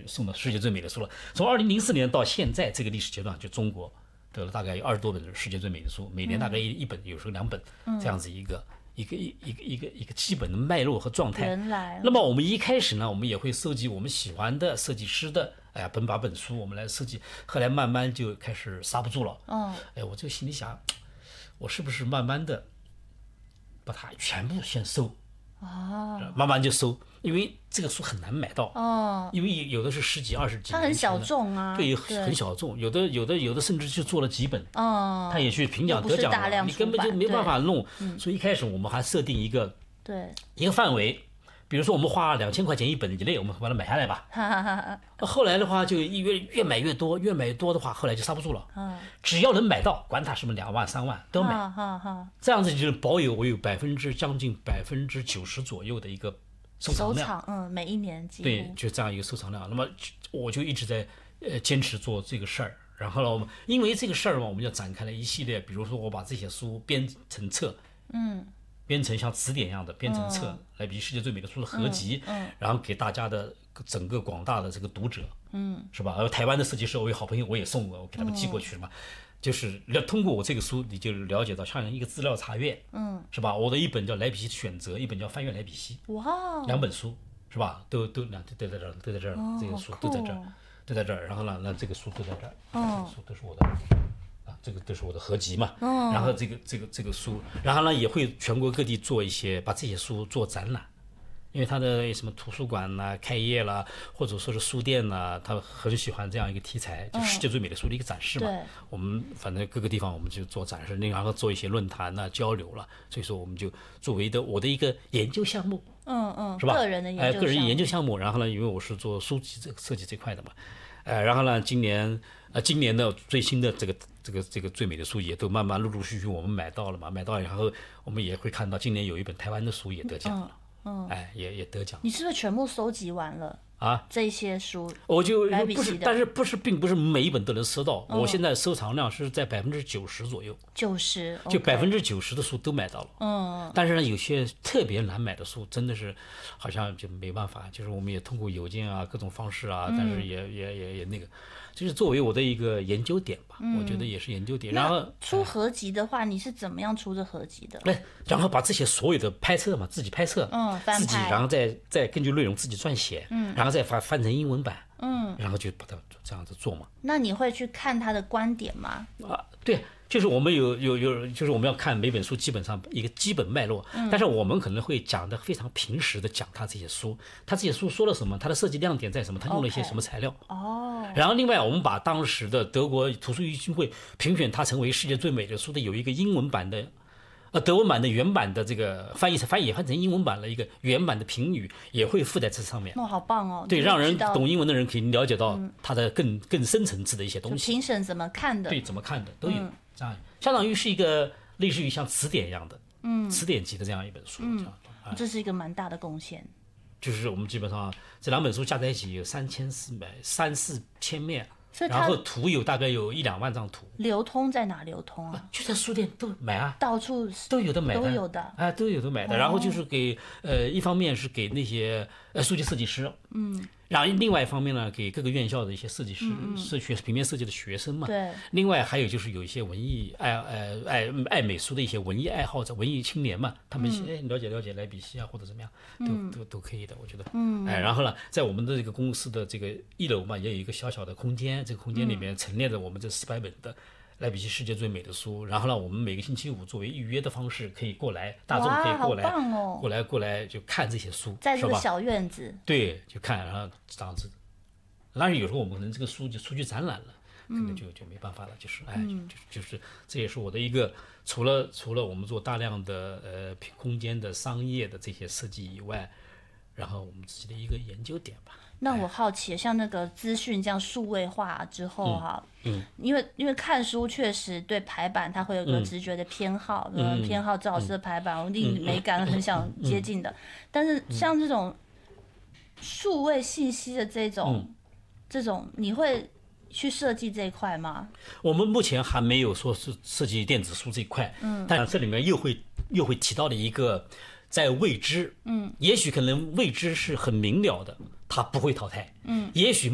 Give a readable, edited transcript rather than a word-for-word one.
送到世界最美的书了。从2004年到现在这个历史阶段，就中国得了大概有20多本世界最美的书，每年大概一本，有时候2本，这样子一个基本的脉络和状态。 原来， 那么我们一开始呢，我们也会收集我们喜欢的设计师的，本书我们来设计，后来慢慢就开始刹不住了。我就心里想，我是不是慢慢的把它全部先收？慢慢就收，因为这个书很难买到。因为有的是10几20几， 它很小众啊。 对，很小众，有的甚至就做了几本。他也去评奖得奖了，你根本就没办法弄。所以一开始我们还设定一个范围。比如说我们花2000块钱一本以内，我们把它买下来吧。后来的话就越买越多，越买越多的话，后来就刹不住了。只要能买到，管它什么2万3万都买。这样子就是保有我有将近90%左右的一个收藏量。 每一年几乎对，就这样一个收藏量。那么我就一直在坚持做这个事儿。然后呢，我们因为这个事儿嘛，我们就展开了一系列，比如说我把这些书编成册。编成像词典一样的编成册，来比世界最美的书的合集，然后给大家的整个广大的这个读者，是吧？台湾的设计师，我有好朋友，我也送过，我给他们寄过去了嘛。就是通过我这个书，你就了解到像一个资料查阅，是吧？我的一本叫莱比锡选择，一本叫翻阅莱比锡，2本书，是吧？都在这儿，都在这儿，这个书都在这儿，都在这儿。然后呢，那这个书都在这儿，这个书都是我的。这个都是我的合集嘛，然后这个书，然后呢也会全国各地做把这些书做展览，因为他的什么图书馆呐、开业啦，或者说是书店呐，他很喜欢这样一个题材，就世界最美的书的一个展示嘛。我们反正各个地方我们就做展示，然后做一些论坛呐、交流了，所以说我们就作为我的一个研究项目，是吧？ 个人的研究项目。然后呢，因为我是做书籍设计这块的嘛，然后呢，今年的最新的这个最美的书也都慢慢陆续我们买到了嘛，然后我们也会看到今年有一本台湾的书也得奖了，也得奖。 你是不是全部收集完了这些书？ 我就不是，但是并不是每一本都能收到。我现在收藏量是在90%左右 ，90% 就90%的书都买到了。但是呢，有些特别难买的书，真的是好像就没办法，就是我们也通过邮件啊各种方式啊，但是也那个。就是作为我的一个研究点吧，我觉得也是研究点。然后出合集的话，你是怎么样出这合集的？ 然后把这些所有的拍摄嘛，自己拍摄，自己，然后再根据内容自己撰写，然后再翻成英文版，然后就把它这样子做嘛。 那你会去看他的观点吗？ 对。就是我们就是我们要看每本书基本上一个基本脉络，但是我们可能会讲的非常平实的讲他这些书说了什么，他的设计亮点在什么，他用了一些什么材料。然后另外我们把当时的德国图书基金会评选它成为世界最美的书的有一个英文版的。德文版的原版的这个翻成英文版了一个原版的评语也会附在这上面。 好棒哦！ 对，让人懂英文的人可以了解到它的更深层次的一些东西。 评审怎么看的？ 对，怎么看的都有。这样相当于是一个类似于像词典一样的，词典级的这样一本书。 这是一个蛮大的贡献。 就是我们基本上这2本书加在一起有3-4千面。然后图大概有1-2万张图。 流通在哪流通啊？ 就在书店都买啊， 到处都有的买的， 都有的买的。然后就是给一方面是给那些书籍设计师，然后另外一方面呢，给各个院校的一些设计师，学平面设计的学生嘛。 对。 另外还有就是有一些文艺爱美术的一些文艺爱好者、文艺青年嘛，他们了解莱比锡啊或者怎么样，都可以的，我觉得。然后呢，在我们的这个公司的这个1楼嘛，也有一个小小的空间，这个空间里面陈列着我们这400本的莱比锡世界最美的书。然后呢，我们每个星期5作为预约的方式可以过来，大众可以过来，过来就看这些书， 在这个小院子。 对，就看，然后这样子。当然有时候我们可能这个书就出去展览了，可能就没办法了，就是就是这也是我的一个除了我们做大量的空间的商业的这些设计以外，然后我们自己的一个研究点吧。 那我好奇，像那个资讯这样数位化之后因为看书确实对排版它会有个直觉的偏好，偏好赵老师的排版，我一定美感很想接近的。但是像这种数位信息的这种，你会去设计这一块吗？ 我们目前还没有说是设计电子书这一块，但这里面又会提到的一个。在未知，也许可能未知是很明了的，它不会淘汰，也许